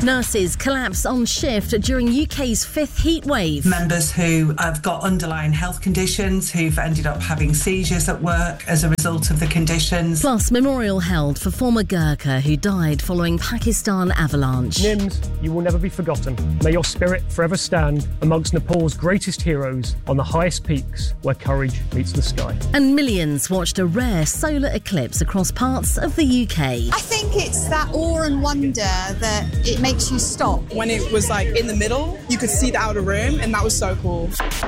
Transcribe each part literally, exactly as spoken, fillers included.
Nurses collapse on shift during U K's fifth heat wave. Members who have got underlying health conditions, who've ended up having seizures at work as a result of the conditions. Plus, memorial held for former Gurkha who died following Pakistan avalanche. Nims, you will never be forgotten. May your spirit forever stand amongst Nepal's greatest heroes on the highest peaks where courage meets the sky. And millions watched a rare solar eclipse across parts of the U K. I think it's that awe and wonder that it makes you stop. When it was like in the middle, you could see the outer rim, and that was so cool.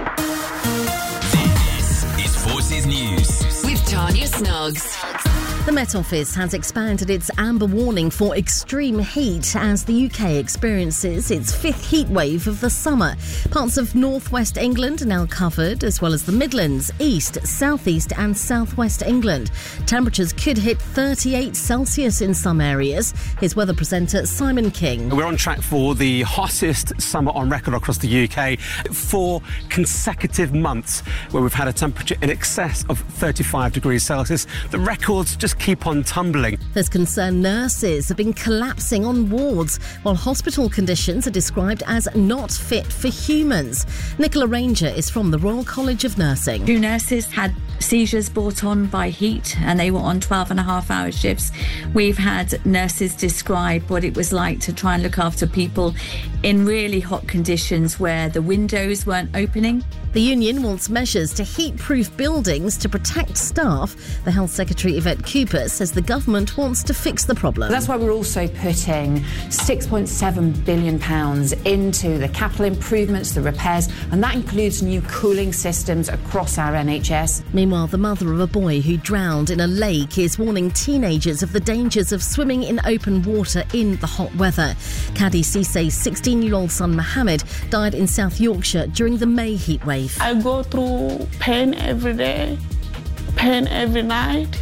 This is Forces News with Tanya Snuggs. The Met Office has expanded its amber warning for extreme heat as the U K experiences its fifth heat wave of the summer. Parts of northwest England are now covered, as well as the Midlands, East, Southeast and Southwest England. Temperatures could hit thirty-eight Celsius in some areas. Here's weather presenter Simon King. We're on track for the hottest summer on record across the U K. Four consecutive months where we've had a temperature in excess of thirty-five degrees Celsius. The records just keep on tumbling. There's concern nurses have been collapsing on wards, while hospital conditions are described as not fit for humans. Nicola Ranger is from the Royal College of Nursing. Two nurses had seizures brought on by heat and they were on twelve and a half hour shifts. We've had nurses describe what it was like to try and look after people in really hot conditions where the windows weren't opening. The union wants measures to heat-proof buildings to protect staff. The Health Secretary Yvette Cooper says the government wants to fix the problem. That's why we're also putting six point seven billion pounds into the capital improvements, the repairs, and that includes new cooling systems across our N H S. Meanwhile, the mother of a boy who drowned in a lake is warning teenagers of the dangers of swimming in open water in the hot weather. Kadi Sisay's sixteen-year-old son Mohammed died in South Yorkshire during the May heatwave. I go through pain every day, pain every night,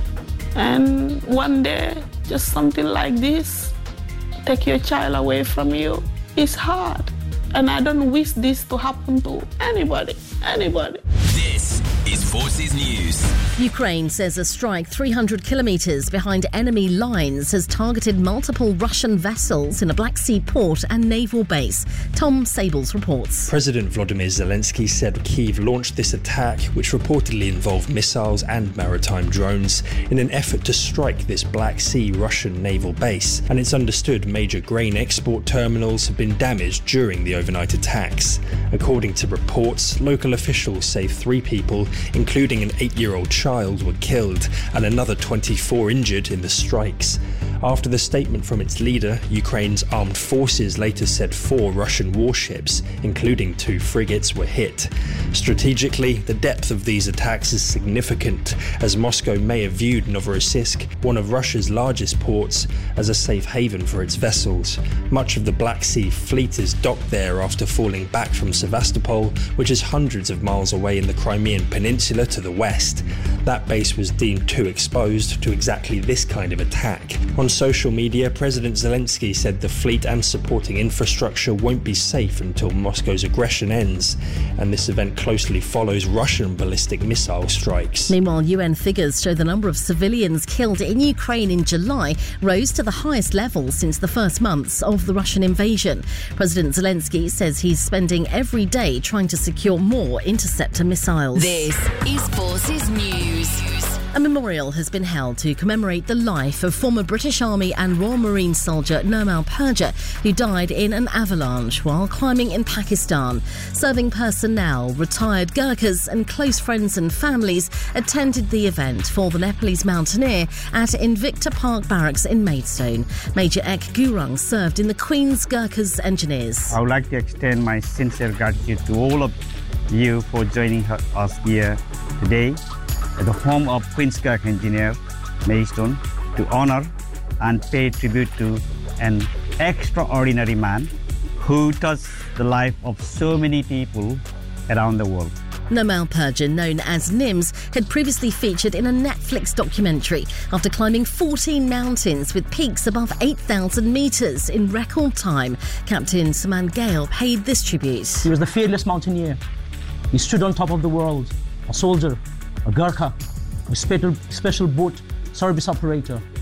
and one day, just something like this, take your child away from you. It's hard, and I don't wish this to happen to anybody, anybody. This is Forces News. Ukraine says a strike three hundred kilometres behind enemy lines has targeted multiple Russian vessels in a Black Sea port and naval base. Tom Sables reports. President Volodymyr Zelensky said Kyiv launched this attack, which reportedly involved missiles and maritime drones, in an effort to strike this Black Sea Russian naval base. And it's understood major grain export terminals have been damaged during the overnight attacks. According to reports, local officials say three people, including an eight-year-old child, were killed and another twenty-four injured in the strikes. After the statement from its leader, Ukraine's armed forces later said four Russian warships, including two frigates, were hit. Strategically, the depth of these attacks is significant, as Moscow may have viewed Novorossiysk, one of Russia's largest ports, as a safe haven for its vessels. Much of the Black Sea fleet is docked there after falling back from Sevastopol, which is hundreds of miles away in the Crimean Peninsula to the west. That base was deemed too exposed to exactly this kind of attack. On social media, President Zelensky said the fleet and supporting infrastructure won't be safe until Moscow's aggression ends, and this event closely follows Russian ballistic missile strikes. Meanwhile, U N figures show the number of civilians killed in Ukraine in July rose to the highest level since the first months of the Russian invasion. President Zelensky says he's spending every day trying to secure more interceptor missiles. This is Forces News. A memorial has been held to commemorate the life of former British Army and Royal Marine soldier Nirmal Purja, who died in an avalanche while climbing in Pakistan. Serving personnel, retired Gurkhas and close friends and families attended the event for the Nepalese mountaineer at Invicta Park Barracks in Maidstone. Major Ek Gurung served in the Queen's Gurkhas Engineers. I would like to extend my sincere gratitude to all of you for joining us here today at the home of Queen's Gurkha Engineer, Maidstone, to honour and pay tribute to an extraordinary man who touched the life of so many people around the world. Nirmal Purja, known as Nims, had previously featured in a Netflix documentary after climbing fourteen mountains with peaks above eight thousand metres in record time. Captain Saman Gale paid this tribute. He was the fearless mountaineer. He stood on top of the world, a soldier, a Gurkha, a special, special boat service operator,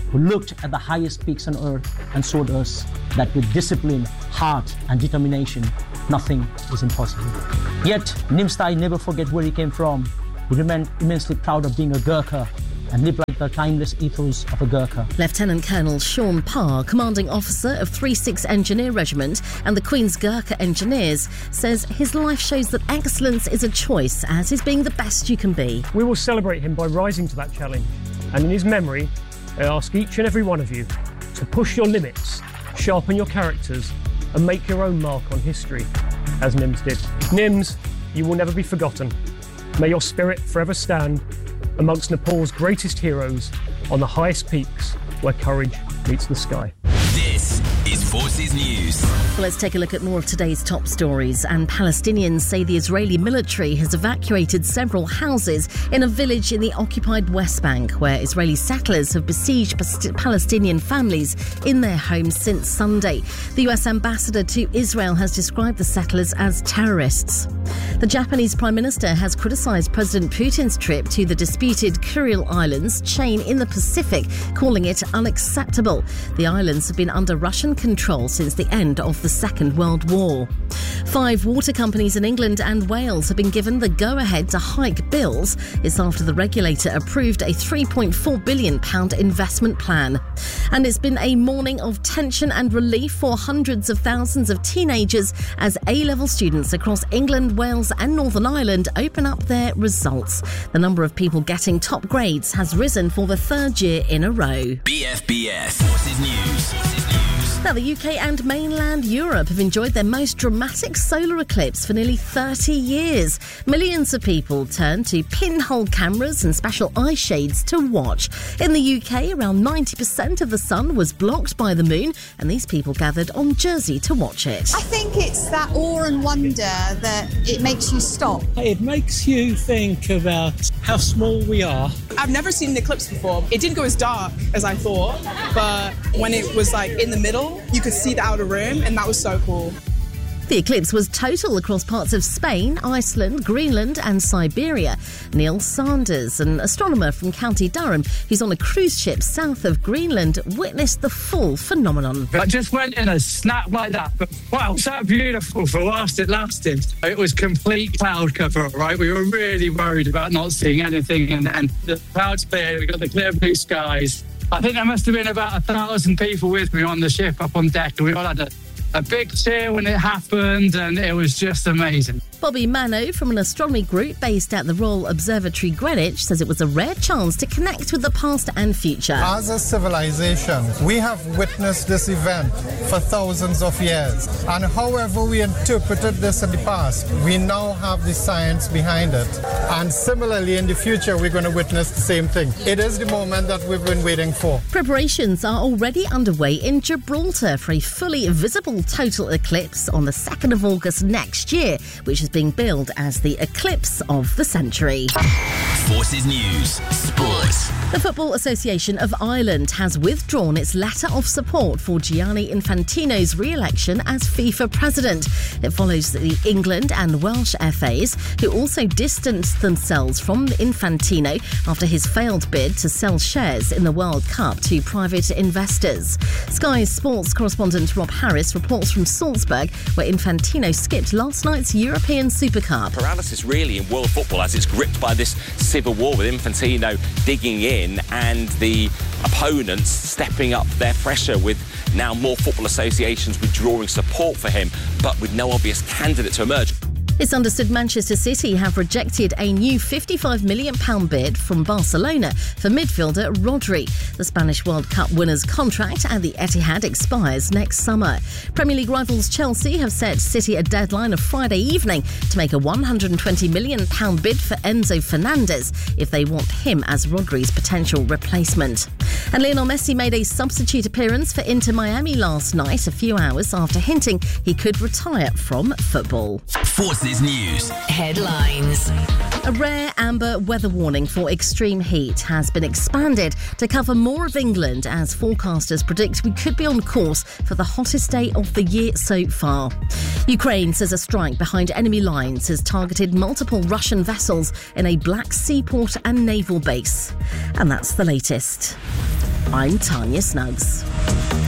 who looked at the highest peaks on earth and showed us that with discipline, heart and determination, nothing is impossible. Yet, Nimstai never forget where he came from. He remained immensely proud of being a Gurkha and lived like the timeless ethos of a Gurkha. Lieutenant Colonel Sean Parr, commanding officer of three six Engineer Regiment and the Queen's Gurkha Engineers, says his life shows that excellence is a choice, as is being the best you can be. We will celebrate him by rising to that challenge, and in his memory, I ask each and every one of you to push your limits, sharpen your characters, and make your own mark on history, as Nims did. Nims, you will never be forgotten. May your spirit forever stand amongst Nepal's greatest heroes on the highest peaks where courage meets the sky. This is Forces News. Well, let's take a look at more of today's top stories. And Palestinians say the Israeli military has evacuated several houses in a village in the occupied West Bank, where Israeli settlers have besieged Palestinian families in their homes since Sunday. The U S ambassador to Israel has described the settlers as terrorists. The Japanese Prime Minister has criticised President Putin's trip to the disputed Kuril Islands chain in the Pacific, calling it unacceptable. The islands have been under Russian control since the end of the Second World War. Five water companies in England and Wales have been given the go-ahead to hike bills. It's after the regulator approved a three point four billion pounds investment plan. And it's been a morning of tension and relief for hundreds of thousands of teenagers as A-level students across England, Wales and Northern Ireland open up their results. The number of people getting top grades has risen for the third year in a row. B F B S Forces News. Forces News. Now, the U K and mainland Europe have enjoyed their most dramatic solar eclipse for nearly thirty years. Millions of people turned to pinhole cameras and special eye shades to watch. In the U K, around ninety percent of the sun was blocked by the moon, and these people gathered on Jersey to watch it. I think it's that awe and wonder that it makes you stop. It makes you think about how small we are. I've never seen an eclipse before. It didn't go as dark as I thought, but when it was like in the middle, you could see the outer rim, and that was so cool. The eclipse was total across parts of Spain, Iceland, Greenland and Siberia. Neil Sanders, an astronomer from County Durham who's on a cruise ship south of Greenland, witnessed the full phenomenon. I just went in a snap like that, but wow, so beautiful for whilst it lasted. It was complete cloud cover, right? We were really worried about not seeing anything, and, and the clouds cleared, we got the clear blue skies. I think there must have been about a thousand people with me on the ship up on deck, and we all had a A big cheer when it happened, and it was just amazing. Bobby Mano from an astronomy group based at the Royal Observatory Greenwich says it was a rare chance to connect with the past and future. As a civilization, we have witnessed this event for thousands of years. And however we interpreted this in the past, we now have the science behind it. And similarly, in the future, we're going to witness the same thing. It is the moment that we've been waiting for. Preparations are already underway in Gibraltar for a fully visible total eclipse on the second of August next year, which is being billed as the eclipse of the century. Forces News. Sports. The Football Association of Ireland has withdrawn its letter of support for Gianni Infantino's re-election as FIFA president. It follows the England and Welsh F As, who also distanced themselves from Infantino after his failed bid to sell shares in the World Cup to private investors. Sky Sports correspondent Rob Harris reports from Salzburg, where Infantino skipped last night's European Super Cup. Paralysis really in world football as it's gripped by this civil war, with Infantino digging in and the opponents stepping up their pressure, with now more football associations withdrawing support for him, but with no obvious candidate to emerge. It's understood Manchester City have rejected a new fifty-five million pounds bid from Barcelona for midfielder Rodri. The Spanish World Cup winner's contract at the Etihad expires next summer. Premier League rivals Chelsea have set City a deadline of Friday evening to make a one hundred twenty million pounds bid for Enzo Fernandez if they want him as Rodri's potential replacement. And Lionel Messi made a substitute appearance for Inter Miami last night, a few hours after hinting he could retire from football. Forces News. Headlines. A rare amber weather warning for extreme heat has been expanded to cover more of England as forecasters predict we could be on course for the hottest day of the year so far. Ukraine says a strike behind enemy lines has targeted multiple Russian vessels in a Black Sea port and naval base. And that's the latest. I'm Tanya Snuggs.